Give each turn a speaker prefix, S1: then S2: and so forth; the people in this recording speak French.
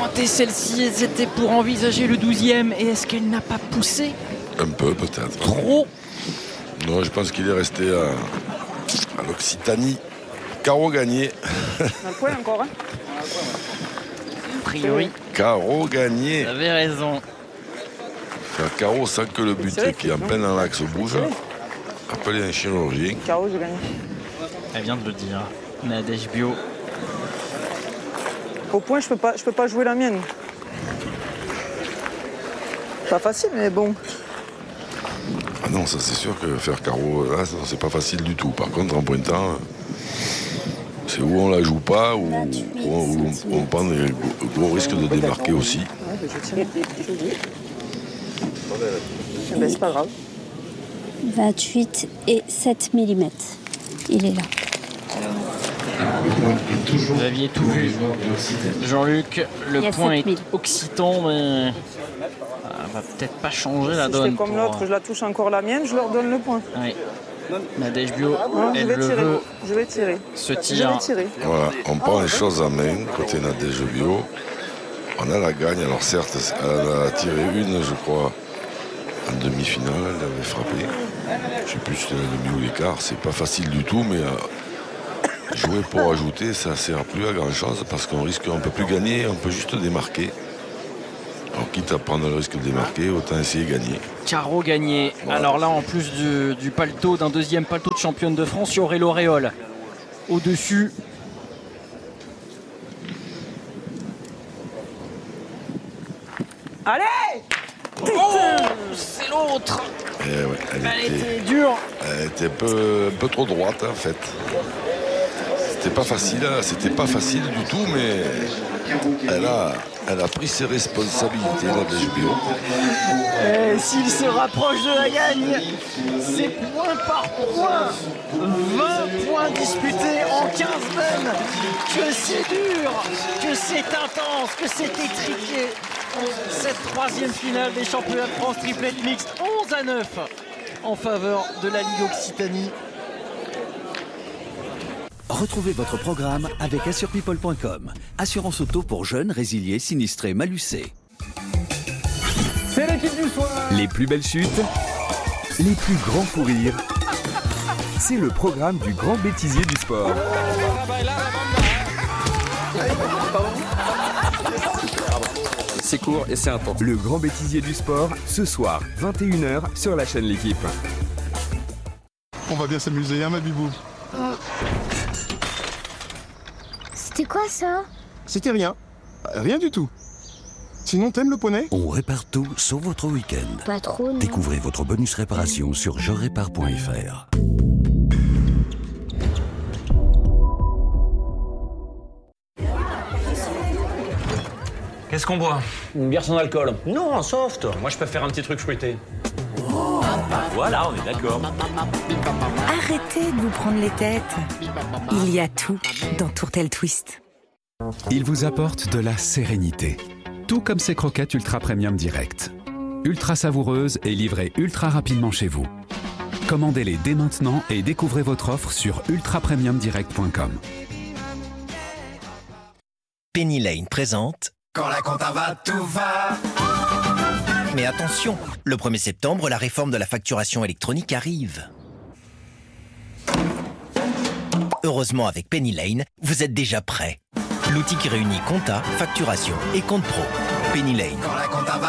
S1: raté celle-ci, c'était pour envisager le 12e. Et est-ce qu'elle n'a pas poussé
S2: Un peu peut-être.
S1: trop?
S2: Non, je pense qu'il est resté à l'Occitanie. Carreau gagné.
S3: Un point encore, hein.
S1: A priori,
S2: Carreau gagné.
S1: vous avez raison.
S2: Faire carreau sans que le but qui est en plein dans l'axe bouge. Appelez un chirurgien.
S3: Carreau, j'ai gagné.
S1: Elle vient de le dire. Nadège Bio.
S3: Au point, je peux pas jouer la mienne. Pas facile, mais bon.
S2: Ah non, ça c'est sûr que faire carreau, là, c'est pas facile du tout. Par contre, en pointant, c'est où on la joue pas, où on prend des gros risques de démarquer aussi.
S3: Ouais, je tire. Ben, c'est pas grave.
S4: 28 et 7 mm. Il est là.
S1: Vous aviez tout vu. Jean-Luc, le
S4: Il y a
S1: point
S4: 7000.
S1: est occitan, mais ça va peut-être pas changer la
S3: Si je
S1: donne.
S3: fais comme
S1: pour-
S3: l'autre, je la touche encore la mienne, je leur donne le point.
S1: Oui. Nadège Bio,
S3: Non, je
S1: elle
S3: vais
S1: le
S3: tirer.
S1: veut.
S3: Je vais tirer.
S1: Ce
S3: Je
S1: tir.
S3: vais tirer.
S2: Voilà, on prend les choses en main, côté Nadège Bio. On a la gagne, alors certes, elle en a tiré une, je crois, en demi-finale, elle avait frappé. Je sais plus si c'était la demi ou l'écart, c'est pas facile du tout, mais jouer pour ajouter, ça sert plus à grand chose parce qu'on risque, on peut plus gagner, on peut juste démarquer. Alors quitte à prendre le risque de démarquer, autant essayer de gagner.
S1: Carreau gagné.
S2: Voilà.
S1: Alors là, en plus du paletot, d'un deuxième paletot de championne de France, il y aurait l'auréole. Au-dessus.
S3: Allez!
S1: Oh, c'est l'autre.
S2: Et ouais,
S1: Elle était dure.
S2: elle était un peu trop droite en fait. C'était pas facile du tout, mais elle a pris ses responsabilités, Nadège Bio.
S1: Et s'il se rapproche de la gagne, c'est point par point. 20 points disputés en 15 mènes. Que c'est dur, que c'est intense, que c'est étriqué. Cette troisième finale des championnats de France triplette mixte, 11-9 en faveur de la Ligue Occitanie.
S5: Retrouvez votre programme avec assurepeople.com. Assurance auto pour jeunes, résiliés, sinistrés, malucés.
S6: C'est l'équipe du soir.
S7: Les plus belles chutes, les plus grands fous rires. C'est le programme du grand bêtisier du sport. C'est court et c'est intense. Le grand bêtisier du sport, ce soir, 21h sur la chaîne L'équipe.
S8: On va bien s'amuser, hein, ma bibou?
S4: C'était quoi ça?
S8: C'était rien. Rien du tout. Sinon, t'aimes le poney?
S5: On répare tout sur votre week-end.
S4: Pas trop, non.
S5: Découvrez votre bonus réparation sur jerépare.fr.
S9: Qu'est-ce qu'on boit?
S6: Une bière sans alcool.
S9: Non, un soft.
S6: Moi, je préfère un petit truc fruité.
S9: Voilà, on est d'accord.
S10: Arrêtez de vous prendre les têtes. Il y a tout dans Tourtel Twist.
S7: Il vous apporte de la sérénité. Tout comme ces croquettes Ultra Premium Direct. Ultra savoureuses et livrées ultra rapidement chez vous. Commandez-les dès maintenant et découvrez votre offre sur ultrapremiumdirect.com.
S11: Penny Lane présente Quand la compta va, tout va. Mais attention, le 1er septembre, la réforme de la facturation électronique arrive. Heureusement, avec Penny Lane, vous êtes déjà prêts. L'outil qui réunit compta, facturation et compte pro. Penny Lane. Quand la compta va,